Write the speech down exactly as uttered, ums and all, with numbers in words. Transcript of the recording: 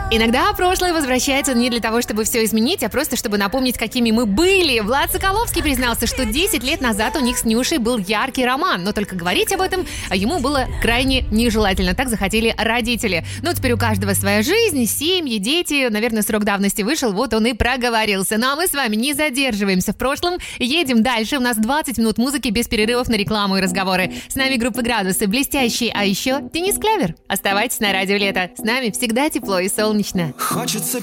Иногда прошлое возвращается не для того, чтобы все изменить, а просто чтобы напомнить, какими мы были. Влад Соколовский признался, что десять лет назад у них с Нюшей был яркий роман, но только говорить об этом ему было крайне нежелательно. Так захотели родители. Но теперь у каждого своя жизнь, семьи, дети. Наверное, срок давности вышел, вот он и проговорился. Ну а мы с вами не задерживаемся в прошлом, едем дальше. У нас двадцать минут музыки без перерывов на рекламу и разговоры. С нами группа «Градусы», блестящие, а еще Денис Клявер. Оставайтесь на радио «Лето». С нами всегда тепло и солнечно. Хочется